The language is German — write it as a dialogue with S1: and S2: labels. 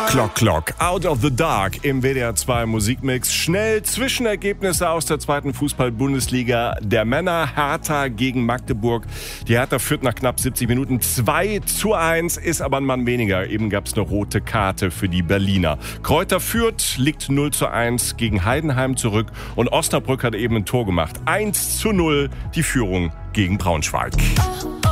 S1: Clock, Out of the Dark im WDR 2 Musikmix. Schnell Zwischenergebnisse aus der zweiten Fußball-Bundesliga der Männer. Hertha gegen Magdeburg. Die Hertha führt nach knapp 70 Minuten 2:1, ist aber ein Mann weniger. Eben gab es eine rote Karte für die Berliner. Kräuter Fürth liegt 0:1 gegen Heidenheim zurück und Osnabrück hat eben ein Tor gemacht. 1:0 die Führung gegen Braunschweig.